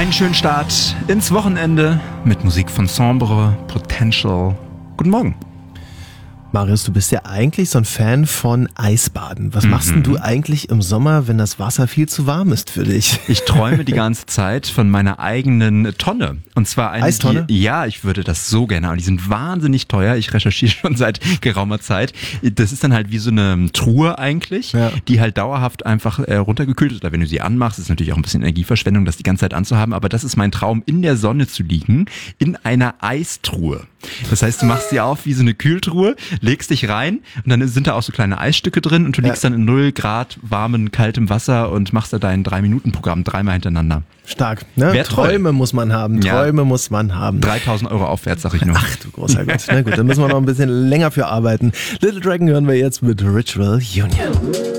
Einen schönen Start ins Wochenende mit Musik von Sombre, Potential. Guten Morgen. Marius, du bist ja eigentlich so ein Fan von Eisbaden. Was machst denn du eigentlich im Sommer, wenn das Wasser viel zu warm ist für dich? Ich träume die ganze Zeit von meiner eigenen Tonne. Und zwar eine Eistonne? Ja, ich würde das so gerne. Und die sind wahnsinnig teuer. Ich recherchiere schon seit geraumer Zeit. Das ist dann halt wie so eine Truhe eigentlich, die halt dauerhaft einfach runtergekühlt ist. Oder wenn du sie anmachst, ist natürlich auch ein bisschen Energieverschwendung, das die ganze Zeit anzuhaben. Aber das ist mein Traum, in der Sonne zu liegen, in einer Eistruhe. Das heißt, du machst sie auf wie so eine Kühltruhe, legst dich rein und dann sind da auch so kleine Eisstücke drin und du liegst dann in 0 Grad warmen, kaltem Wasser und machst da dein 3-Minuten-Programm 3-mal hintereinander. Stark, ne? Träume muss man haben, muss man haben. 3.000 € aufwärts, sag ich nur. Ach du großer Gott, na gut, dann müssen wir noch ein bisschen länger für arbeiten. Little Dragon hören wir jetzt mit Ritual Union.